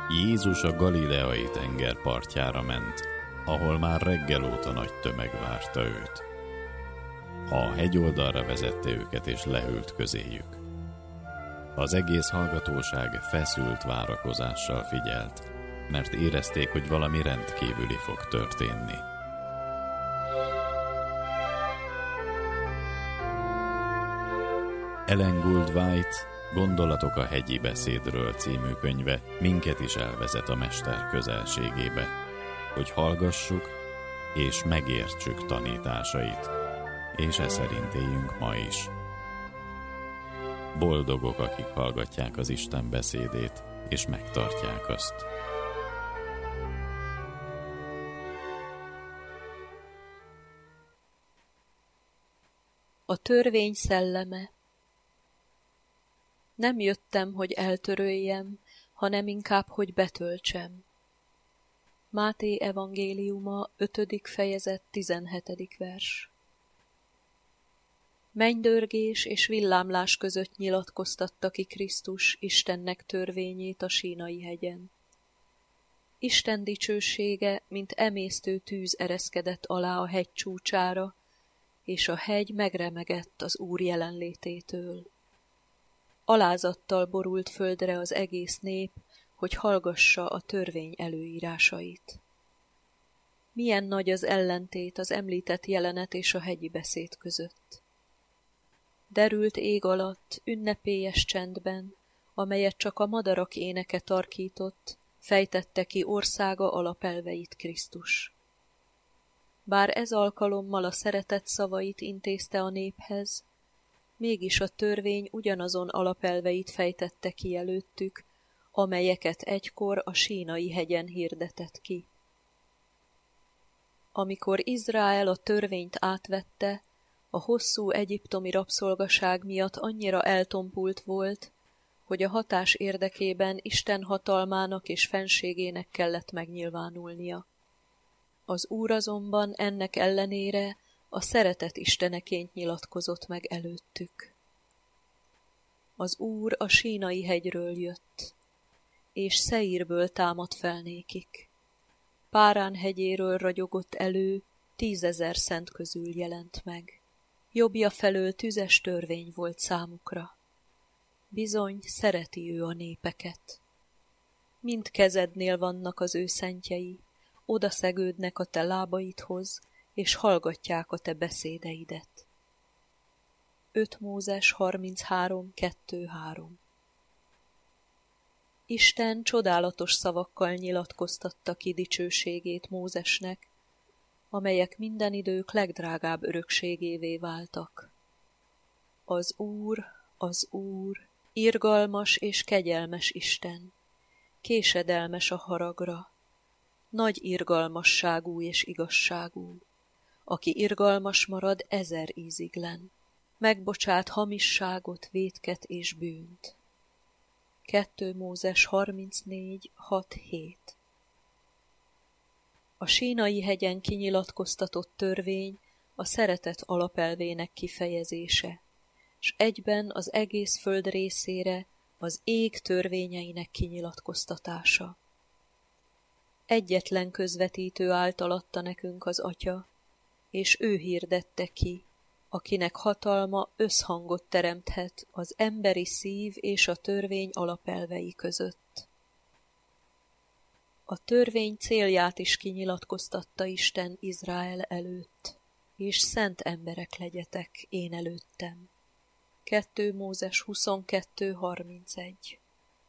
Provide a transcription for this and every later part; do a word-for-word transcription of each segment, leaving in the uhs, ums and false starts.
Jézus a galileai tenger partjára ment, ahol már reggel óta nagy tömeg várta őt. A hegyoldalra vezette őket és leült közéjük. Az egész hallgatóság feszült várakozással figyelt, mert érezték, hogy valami rendkívüli fog történni. Ellen Gould White Gondolatok a hegyi beszédről című könyve minket is elvezet a mester közelségébe, hogy hallgassuk és megértsük tanításait, és e szerint éljünk ma is. Boldogok, akik hallgatják az Isten beszédét, és megtartják azt. A törvény szelleme. Nem jöttem, hogy eltöröljem, hanem inkább, hogy betöltsem. Máté evangéliuma, ötödik fejezet, tizenhetedik vers. Mennydörgés és villámlás között nyilatkoztatta ki Krisztus Istennek törvényét a Sínai hegyen. Isten dicsősége, mint emésztő tűz ereszkedett alá a hegy csúcsára, és a hegy megremegett az Úr jelenlététől. Alázattal borult földre az egész nép, hogy hallgassa a törvény előírásait. Milyen nagy az ellentét az említett jelenet és a hegyi beszéd között. Derült ég alatt, ünnepélyes csendben, amelyet csak a madarak éneke tarkított, fejtette ki országa alapelveit Krisztus. Bár ez alkalommal a szeretet szavait intézte a néphez, mégis a törvény ugyanazon alapelveit fejtette ki előttük, amelyeket egykor a Sínai hegyen hirdetett ki. Amikor Izrael a törvényt átvette, a hosszú egyiptomi rabszolgaság miatt annyira eltompult volt, hogy a hatás érdekében Isten hatalmának és fenségének kellett megnyilvánulnia. Az Úr azonban ennek ellenére a szeretet isteneként nyilatkozott meg előttük. Az Úr a Sínai hegyről jött, és Szeírből támadt fel nékik. Párán hegyéről ragyogott elő, tízezer szent közül jelent meg. Jobbja felől tüzes törvény volt számukra. Bizony, szereti ő a népeket. Mind kezednél vannak az ő szentjei, oda szegődnek a te lábaidhoz, és hallgatják a te beszédeidet. öt Mózes harminchárom kettő három. Isten csodálatos szavakkal nyilatkoztatta ki dicsőségét Mózesnek, amelyek minden idők legdrágább örökségévé váltak. Az Úr, az Úr, irgalmas és kegyelmes Isten, késedelmes a haragra, nagy irgalmasságú és igazságú, aki irgalmas marad ezer íziglen, megbocsát hamisságot, vétket és bűnt. kettő Mózes harmincnégy hat hét. A Sínai hegyen kinyilatkoztatott törvény a szeretet alapelvének kifejezése, s egyben az egész föld részére az ég törvényeinek kinyilatkoztatása. Egyetlen közvetítő által adta nekünk az Atya, és ő hirdette ki, akinek hatalma összhangot teremthet az emberi szív és a törvény alapelvei között. A törvény célját is kinyilatkoztatta Isten Izrael előtt, és szent emberek legyetek én előttem. kettő Mózes huszonkettő harmincegy.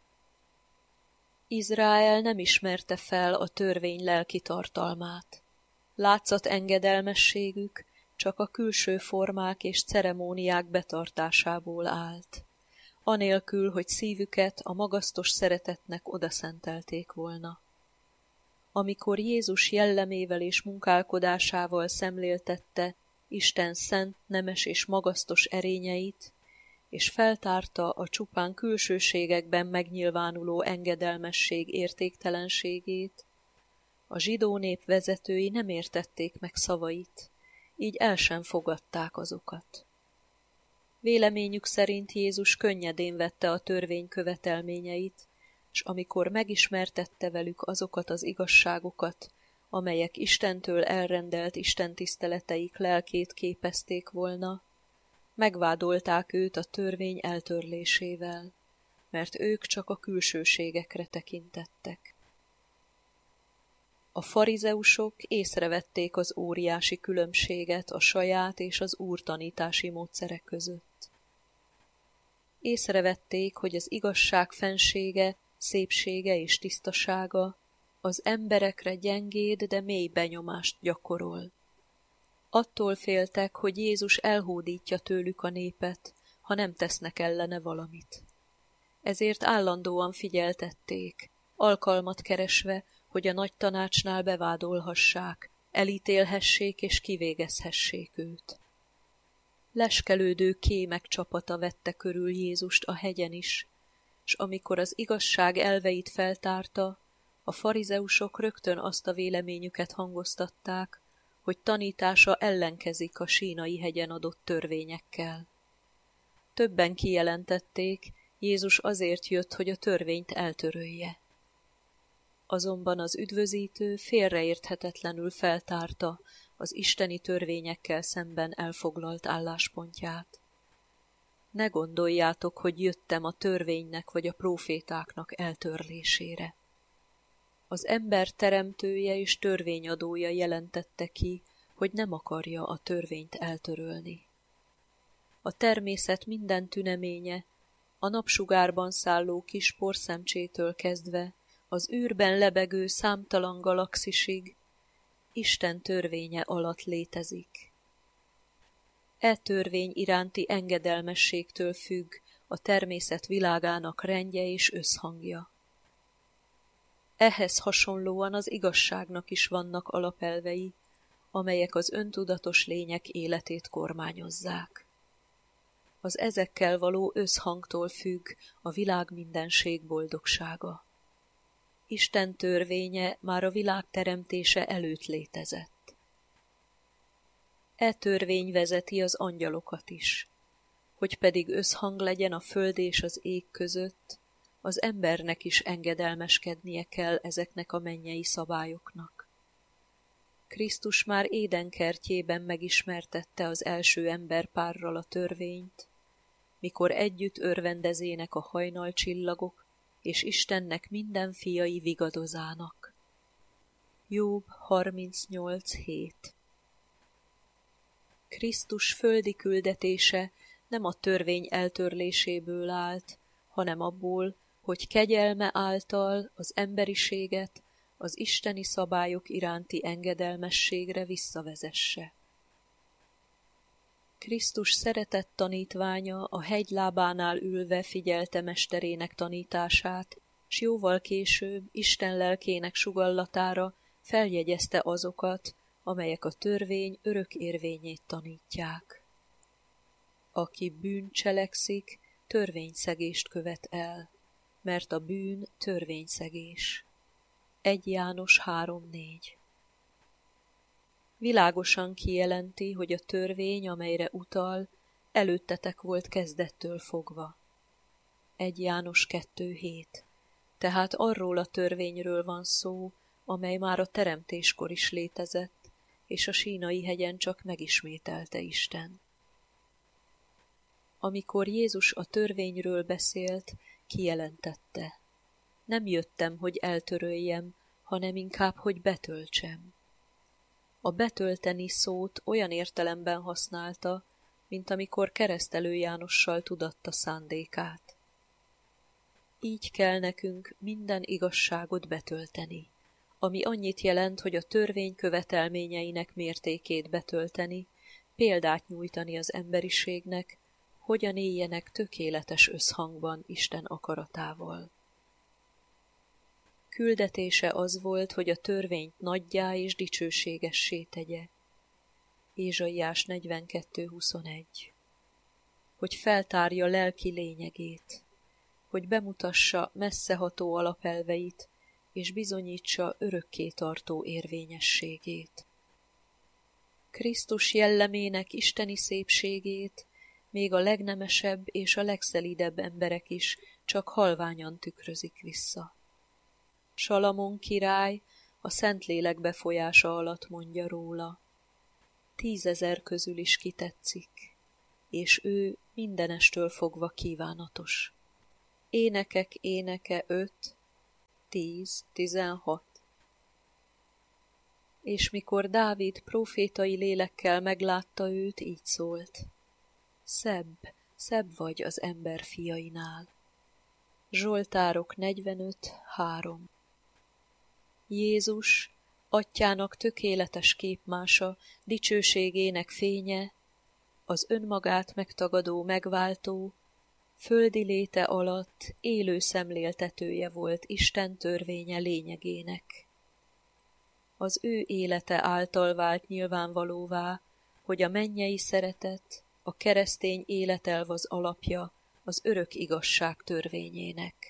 Izrael nem ismerte fel a törvény lelki tartalmát. Látszat engedelmességük csak a külső formák és ceremóniák betartásából állt, anélkül, hogy szívüket a magasztos szeretetnek odaszentelték volna. Amikor Jézus jellemével és munkálkodásával szemléltette Isten szent, nemes és magasztos erényeit, és feltárta a csupán külsőségekben megnyilvánuló engedelmesség értéktelenségét, a zsidó nép vezetői nem értették meg szavait, így el sem fogadták azokat. Véleményük szerint Jézus könnyedén vette a törvény követelményeit, s amikor megismertette velük azokat az igazságokat, amelyek Istentől elrendelt istentiszteleteik lelkét képezték volna, megvádolták őt a törvény eltörlésével, mert ők csak a külsőségekre tekintettek. A farizeusok észrevették az óriási különbséget a saját és az Úr tanítási módszerek között. Észrevették, hogy az igazság fensége, szépsége és tisztasága az emberekre gyengéd, de mély benyomást gyakorol. Attól féltek, hogy Jézus elhódítja tőlük a népet, ha nem tesznek ellene valamit. Ezért állandóan figyeltették, alkalmat keresve, hogy a nagy tanácsnál bevádolhassák, elítélhessék és kivégezhessék őt. Leskelődő kémek csapata vette körül Jézust a hegyen is, s amikor az igazság elveit feltárta, a farizeusok rögtön azt a véleményüket hangoztatták, hogy tanítása ellenkezik a Sínai hegyen adott törvényekkel. Többen kijelentették, Jézus azért jött, hogy a törvényt eltörölje. Azonban az üdvözítő félreérthetetlenül feltárta az isteni törvényekkel szemben elfoglalt álláspontját. Ne gondoljátok, hogy jöttem a törvénynek vagy a prófétáknak eltörlésére. Az ember teremtője és törvényadója jelentette ki, hogy nem akarja a törvényt eltörölni. A természet minden tüneménye, a napsugárban szálló kis porszemcsétől kezdve, az űrben lebegő számtalan galaxisig, Isten törvénye alatt létezik. E törvény iránti engedelmességtől függ a természet világának rendje és összhangja. Ehhez hasonlóan az igazságnak is vannak alapelvei, amelyek az öntudatos lények életét kormányozzák. Az ezekkel való összhangtól függ a világ mindenség boldogsága. Isten törvénye már a világ teremtése előtt létezett. E törvény vezeti az angyalokat is, hogy pedig összhang legyen a föld és az ég között, az embernek is engedelmeskednie kell ezeknek a mennyei szabályoknak. Krisztus már Éden kertjében megismertette az első emberpárral a törvényt, mikor együtt örvendezének a hajnalcsillagok, és Istennek minden fiai vigadozának. Jobb harmincnyolc hét. Krisztus földi küldetése nem a törvény eltörléséből állt, hanem abból, hogy kegyelme által az emberiséget az isteni szabályok iránti engedelmességre visszavezesse. Krisztus szeretett tanítványa a hegylábánál ülve figyelte mesterének tanítását, s jóval később Isten lelkének sugallatára feljegyezte azokat, amelyek a törvény örök érvényét tanítják. Aki bűnt cselekszik, törvényszegést követ el, mert a bűn törvényszegés. egy János három négy. Világosan kijelenti, hogy a törvény, amelyre utal, előttetek volt kezdettől fogva. egy János kettő hét. Tehát arról a törvényről van szó, amely már a teremtéskor is létezett, és a Sínai hegyen csak megismételte Isten. Amikor Jézus a törvényről beszélt, kijelentette: nem jöttem, hogy eltöröljem, hanem inkább, hogy betöltsem. A betölteni szót olyan értelemben használta, mint amikor Keresztelő Jánossal tudatta szándékát. Így kell nekünk minden igazságot betölteni, ami annyit jelent, hogy a törvény követelményeinek mértékét betölteni, példát nyújtani az emberiségnek, hogyan éljenek tökéletes összhangban Isten akaratával. Küldetése az volt, hogy a törvényt nagyjá és dicsőségessé tegye. Ézsaiás negyvenkettő huszonegy. Hogy feltárja lelki lényegét, hogy bemutassa messzeható alapelveit, és bizonyítsa örökké tartó érvényességét. Krisztus jellemének isteni szépségét még a legnemesebb és a legszelídebb emberek is csak halványan tükrözik vissza. Salamon király a Szentlélek befolyása alatt mondja róla: tízezer közül is kitetszik, és ő mindenestől fogva kívánatos. Énekek éneke öt, tíz, tizenhat. És mikor Dávid prófétai lélekkel meglátta őt, így szólt: szebb, szebb vagy az ember fiainál. Zsoltárok negyvenöt, három. Jézus, atyának tökéletes képmása, dicsőségének fénye, az önmagát megtagadó megváltó, földi léte alatt élő szemléltetője volt Isten törvénye lényegének. Az ő élete által vált nyilvánvalóvá, hogy a mennyei szeretet, a keresztény életelv az alapja az örök igazság törvényének.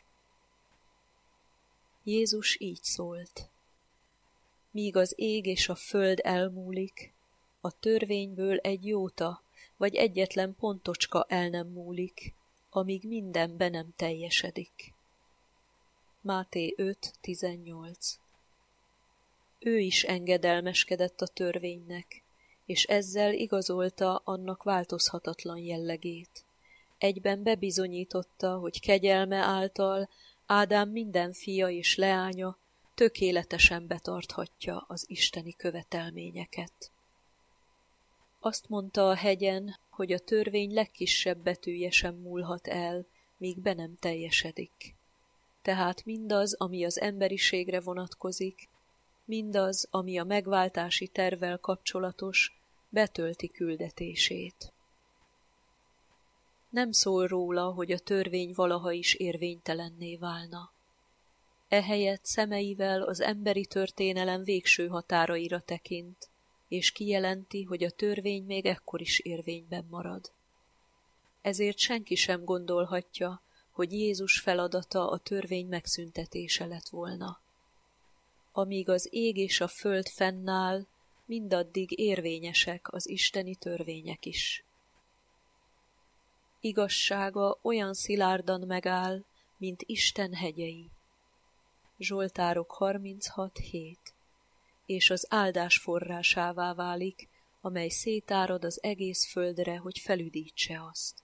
Jézus így szólt: míg az ég és a föld elmúlik, a törvényből egy jóta vagy egyetlen pontocska el nem múlik, amíg minden be nem teljesedik. Máté öt, tizennyolc. Ő is engedelmeskedett a törvénynek, és ezzel igazolta annak változhatatlan jellegét. Egyben bebizonyította, hogy kegyelme által Ádám minden fia és leánya tökéletesen betarthatja az isteni követelményeket. Azt mondta a hegyen, hogy a törvény legkisebb betűje sem múlhat el, míg be nem teljesedik. Tehát mindaz, ami az emberiségre vonatkozik, mindaz, ami a megváltási tervvel kapcsolatos, betölti küldetését. Nem szól róla, hogy a törvény valaha is érvénytelenné válna. Ehelyett szemeivel az emberi történelem végső határaira tekint, és kijelenti, hogy a törvény még ekkor is érvényben marad. Ezért senki sem gondolhatja, hogy Jézus feladata a törvény megszüntetése lett volna. Amíg az ég és a föld fennáll, mindaddig érvényesek az isteni törvények is. Igazsága olyan szilárdan megáll, mint Isten hegyei. Zsoltárok harminchat, hét. És az áldás forrásává válik, amely szétárad az egész földre, hogy felüdítse azt.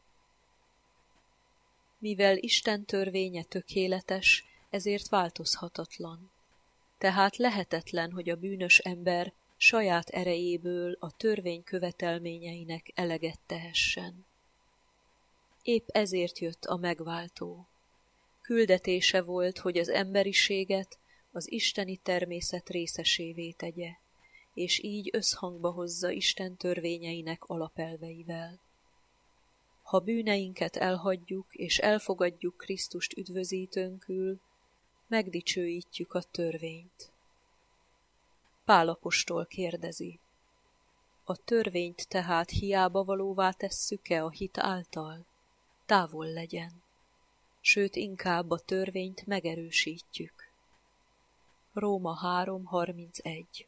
Mivel Isten törvénye tökéletes, ezért változhatatlan. Tehát lehetetlen, hogy a bűnös ember saját erejéből a törvény követelményeinek eleget tehessen. Épp ezért jött a megváltó. Küldetése volt, hogy az emberiséget az isteni természet részesévé tegye, és így összhangba hozza Isten törvényeinek alapelveivel. Ha bűneinket elhagyjuk és elfogadjuk Krisztust üdvözítőnkül, megdicsőítjük a törvényt. Pál apostol kérdezi: a törvényt tehát hiába valóvá tesszük-e a hit által? Távol legyen. Sőt, inkább a törvényt megerősítjük. Róma három, harmincegy.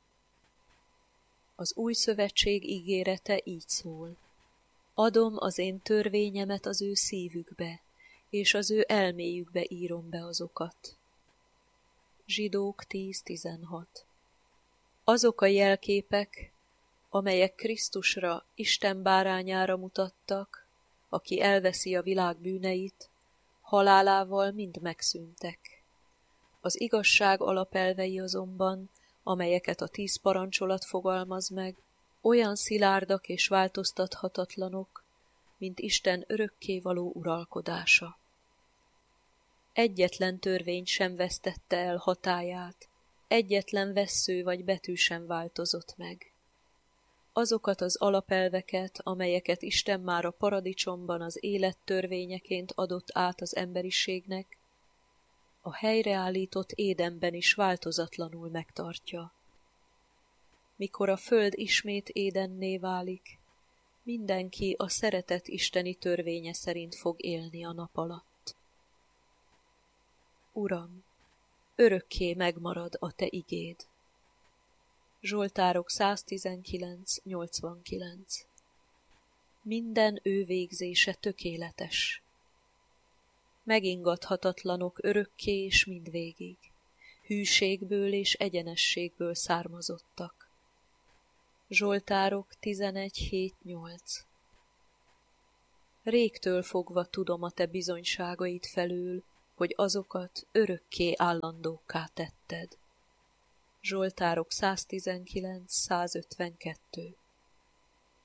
Az új szövetség ígérete így szól: adom az én törvényemet az ő szívükbe, és az ő elméjükbe írom be azokat. Zsidók tíz, tizenhat. Azok a jelképek, amelyek Krisztusra, Isten bárányára mutattak, aki elveszi a világ bűneit, halálával mind megszűntek. Az igazság alapelvei azonban, amelyeket a tíz parancsolat fogalmaz meg, olyan szilárdak és változtathatatlanok, mint Isten örökkévaló uralkodása. Egyetlen törvény sem vesztette el hatályát, egyetlen vessző vagy betű sem változott meg. Azokat az alapelveket, amelyeket Isten már a paradicsomban az élet törvényeként adott át az emberiségnek, a helyreállított Édenben is változatlanul megtartja. Mikor a föld ismét Édenné válik, mindenki a szeretet isteni törvénye szerint fog élni a nap alatt. Uram, örökké megmarad a te igéd. Zsoltárok száztizenkilenc, nyolcvankilenc. Minden ő végzése tökéletes. megingathatatlanok örökké és mindvégig, hűségből és egyenességből származottak. Zsoltárok tizenegy hét nyolc. Régtől fogva tudom a te bizonyságaid felől, hogy azokat örökké állandókká tetted. Zsoltárok száztizenkilenc százötvenkettő.